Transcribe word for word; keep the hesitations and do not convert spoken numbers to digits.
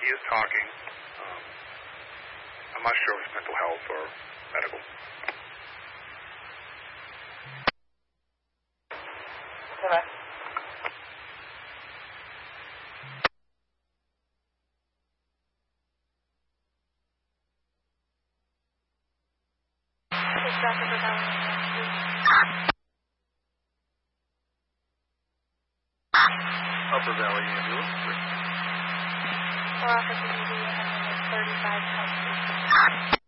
he is talking. Um, I'm not sure if it's mental health or medical. Hello. Upper Valley Ambulance. Four officers, thirty-five.